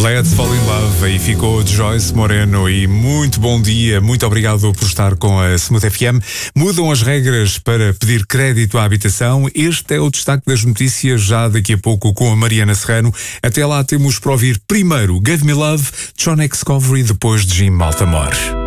Let's Fall in Love. Aí ficou Joyce Moreno e muito bom dia, muito obrigado por estar com a Smooth FM. Mudam as regras para pedir crédito à habitação. Este é o destaque das notícias, já daqui a pouco com a Mariana Serrano. Até lá temos para ouvir primeiro Give Me Love, John X Covery, depois de Jim Baltimore.